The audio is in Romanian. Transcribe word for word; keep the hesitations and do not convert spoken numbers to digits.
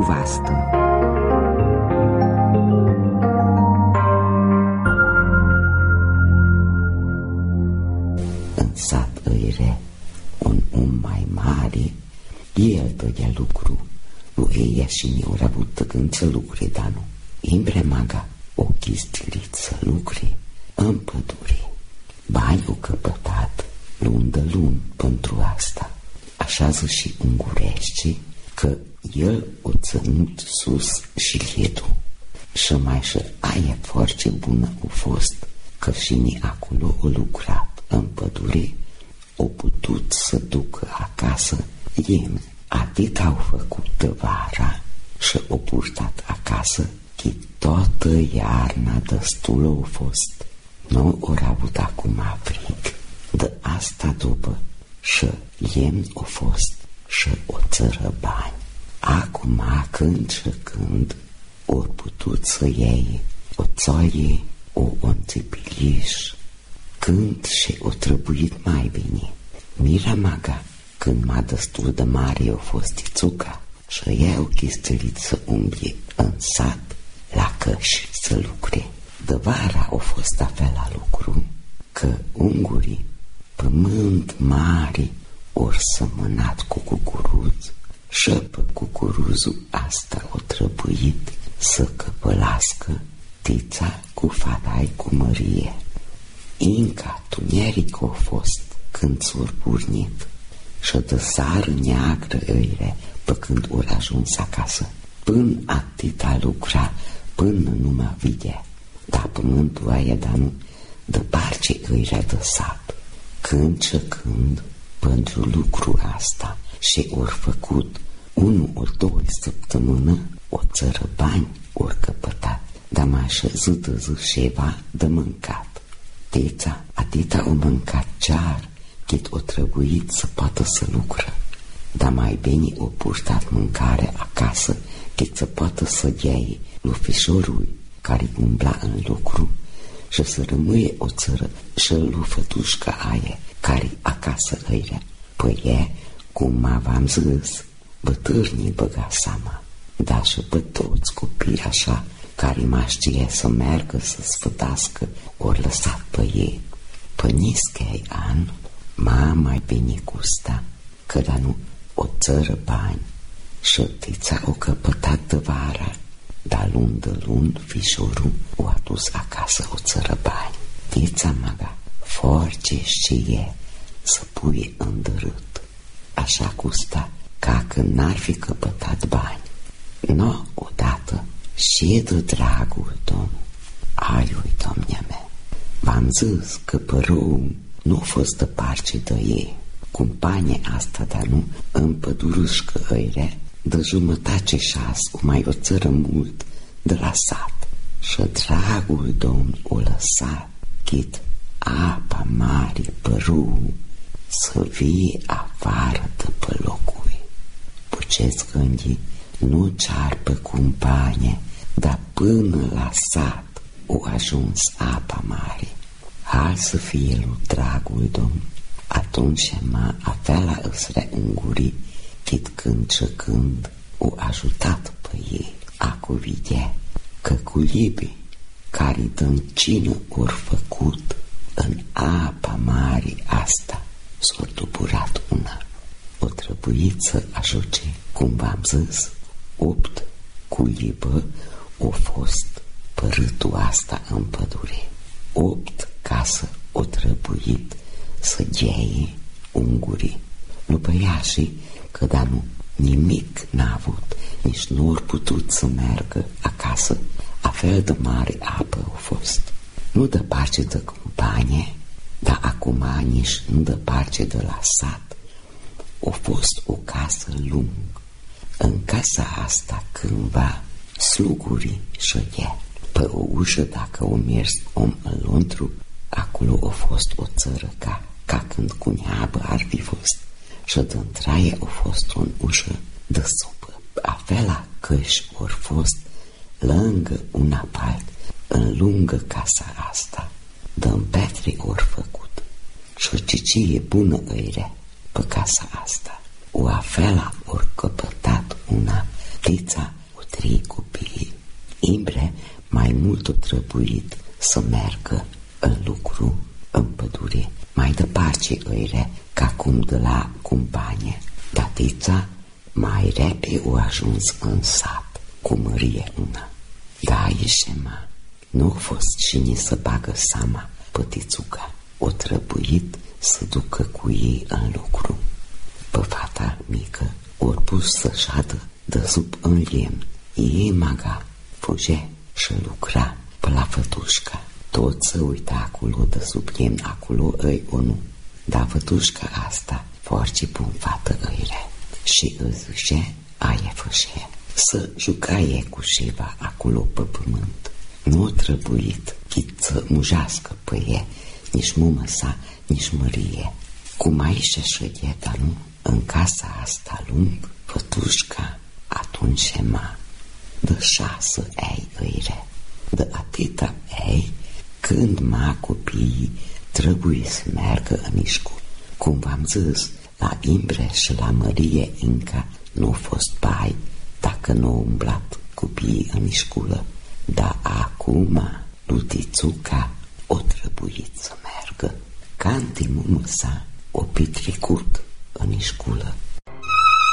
nevastă. În sat îire un om mai mare, el tăia lucru, nu eia și mi-au rabut când să lucre, dar nu. Imbremaga ochii stilit să lucre în pădure. Bani o căpătat luni de luni pentru asta. Așează și ungurește că el o ținut sus și lietul. Și mai și aia foarte bună a fost că și ni acolo o lucrat în pădure, o putut să ducă acasă ieme. Atât au făcut de vara și o purtat acasă, că toată iarna destulă au fost. Nu ori avut acum frig, de asta după și iemn o fost și o țără bani. Acum când și când ori putut să iei o țoaie, o onțipiliș, când și o trebuit mai bine. Miramaga, când m-a destul de mare o fost ițuca și ea o chistărit să umblie în sat la căși să lucre. De vara a fost a fel la lucru că ungurii pământ mare ori sămănat cu cucuruz și pe cucuruzul asta o trebuit să căpălască tița cu fatai cu mărie. Inca tuneric a fost când s-or purnit și de sară neagră îire pe când ori ajuns acasă. Până atâta lucra, până nu mă vide, dar pământul aia, dar nu, de parce îirea de sat. Când și când, pentru lucru asta, și ori făcut unu ori două săptămână, o țără bani ori căpătat, dar mai așezut de zi ceva de mâncat. Teța atâta o mâncat cear, cât o trebuit să poată să lucră, dar mai bine o purtat mâncare acasă, cât să poată să iei lui fișorul care umbla în lucru și să rămâie o țără și lui fătușca aia care acasă îirea. Păi e, cum v-am zis, bătârnii băga seama, dar și pe toți copii așa care mai știe să meargă să sfătască ori lăsat pe ei. Pănischei an m-a mai bine gusta, că da nu o țără bani și tița o căpătat de vara, dar luni de luni fișorul o adus acasă o țără bani. Tița maga force știe să pui îndărât, așa gusta ca că n-ar fi căpătat bani. No, odată și de dragul domn, aiui, domnea mea, v-am zis că părăul nu a fost de parce de ei. Compania asta, dar nu, în pădurușcă îire, de jumătate șas, o mai o țără mult de la sat. Și dragul domn o lăsat, chit apa mare părăul să vie afară de pe locui. Puceți gândi, nu cear pe companie, dar până la sat o ajuns apa mare. Hai să fie lui dragul domn. Atunci m-a avea îsre ungurii, chit când și când o ajutat pe ei. Acu videa că cu libii care dă-n cină ori făcut în apa mare asta s-or duburat una. O trebuit să ajute, cum v-am zis, opt culibă o fost părâtul asta în pădure. Opt casă o trebuit să gheie ungurii. Lupăiașii, că da nu, nimic n-a avut, nici nu ori putut să meargă acasă, a fel de mare apă a fost. Nu de parce de companie, dar acum nici nu de parce de la sat. A fost o casă lungă. În casa asta cândva slugurii șăghea. Pe o ușă, dacă o mers om în lontru, acolo a fost o țără ca, ca când cu neabă ar fi fost. Și de-ntraie a fost o ușă de supă. Avela căși ori fost lângă un apalt, în lungă casa asta, de-n petre ori făcut. Și o cicie bună îirea pe casa asta. O avela ori căpătat una, tița mai mult o trebuit să meargă în lucru, în pădure, mai departe îire, ca cum de la cumpanie. Tatița mai repede o ajuns în sat, cu mărie una. Da, Ieșema, nu a fost cine să bagă seama pătițuca, o trebuit să ducă cu ei în lucru. Pe fata mică ori pus să șadă de sub în lemn. Ei maga, fuge și lucra pe la fătușca. Tot să uita acolo de sub lemn, acolo îi onu. Dar fătușca asta foarte bun fată îire și îți zice, aia fășe, să jucaie cu ceva acolo pe pământ. Nu a trebuit chit să mujească pe ea, nici mumă sa, nici mărie. Cum aici șădie, dar nu, în casa asta lung, fătușca atunci ma, de șasă ei îire, de atâta ei, când ma copiii trebuie să meargă în școală. Cum v-am zis, la Imbre și la Mărie încă nu a fost bai dacă nu au umblat copiii în școală, dar acum Lutițuca o trebuit să meargă. Canti mumă sa o petrecut în școală.